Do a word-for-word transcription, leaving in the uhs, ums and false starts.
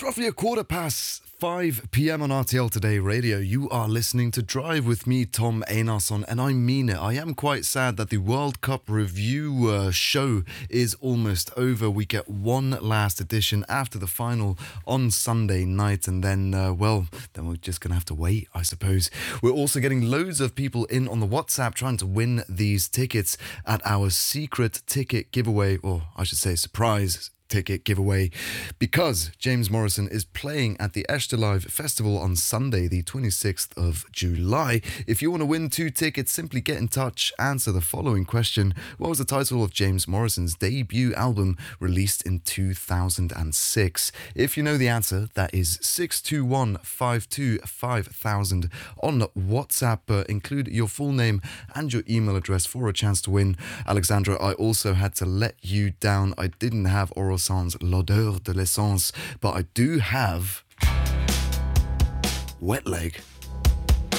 It's roughly a quarter past five p.m. on R T L Today Radio. You are listening to Drive with me, Tom Einarsson, and I mean it. I am quite sad that the World Cup review uh, show is almost over. We get one last edition after the final on Sunday night, and then, uh, well, then we're just going to have to wait, I suppose. We're also getting loads of people in on the WhatsApp trying to win these tickets at our secret ticket giveaway, or I should say surprise ticket giveaway, because James Morrison is playing at the Echte Festival on Sunday, the twenty-sixth of July. If you want to win two tickets, simply get in touch, answer the following question. What was the title of James Morrison's debut album released in two thousand six? If you know the answer, that is six two one, five two five thousand on WhatsApp. Uh, include your full name and your email address for a chance to win. Alexandra, I also had to let you down. I didn't have Oral Sans L'Odeur de l'Essence, but I do have Wet Leg.